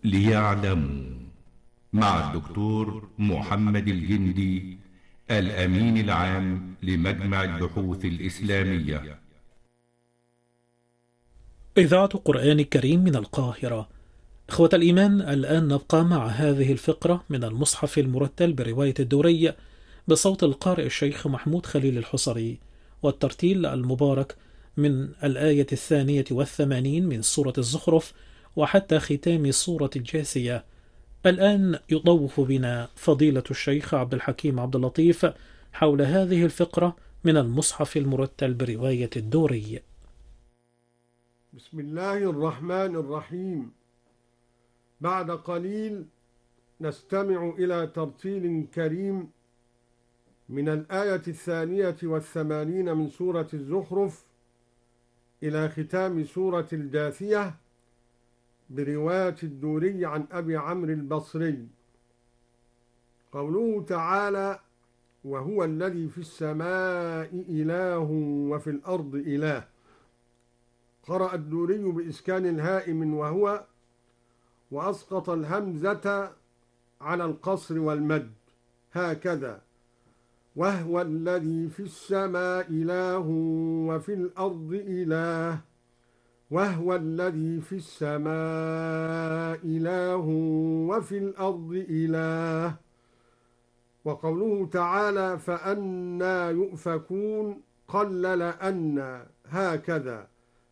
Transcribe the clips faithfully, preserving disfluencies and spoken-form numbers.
ليعلموا مع الدكتور محمد الجندي الأمين العام لمجمع البحوث الإسلامية. إذاعة قرآن كريم من القاهرة. إخوة الإيمان، الآن نبقى مع هذه الفقرة من المصحف المرتل برواية الدوري بصوت القارئ الشيخ محمود خليل الحصري، والترتيل المبارك من الآية الثانية والثمانين من سورة الزخرف وحتى ختام سورة الجاثية. الآن يطوف بنا فضيلة الشيخ عبد الحكيم عبد اللطيف حول هذه الفقرة من المصحف المرتل برواية الدوري. بسم الله الرحمن الرحيم. بعد قليل نستمع إلى ترتيل كريم من الآية الثانية والثمانين من سورة الزخرف إلى ختام سورة الجاثية برواية الدوري عن أبي عمرو البصري. قوله تعالى: وهو الذي في السماء إله وفي الأرض إله. قرأ الدوري بإسكان الهاء من وهو، وأسقط الهمزة على القصر والمد، هكذا: وهو الذي في السماء إله وفي الأرض إله. وهو الذي في السماء إله وفي الأرض إله. وقوله تعالى: فأنى يؤفكون، قلل أن، هكذا: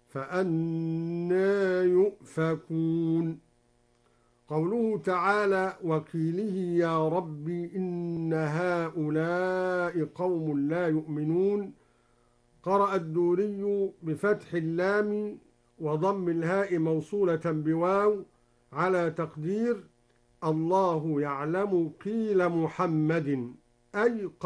فأنى يؤفكون. قوله تعالى: وقيله يا رب إن هؤلاء قوم لا يؤمنون. قرأ الدوري بفتح اللام وضم الهاء موصولة بواو على تقدير الله يعلم قيل محمد، أي